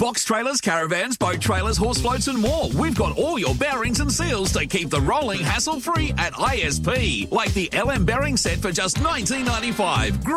Box trailers, caravans, boat trailers, horse floats and more. We've got all your bearings and seals to keep the rolling hassle-free at ISP. Like the LM bearing set for just $19.95.